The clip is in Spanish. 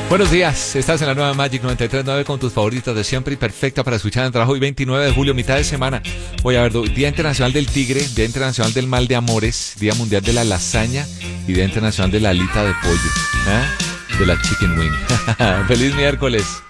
Buenos días, estás en la nueva Magic 93.9 con tus favoritos de siempre y perfecta para escuchar en el trabajo. Hoy 29 de julio, mitad de semana. Voy a ver, Día Internacional del Tigre, Día Internacional del Mal de Amores, Día Mundial de la Lasaña y Día Internacional de la Alita de Pollo, de la Chicken Wing. ¡Feliz miércoles!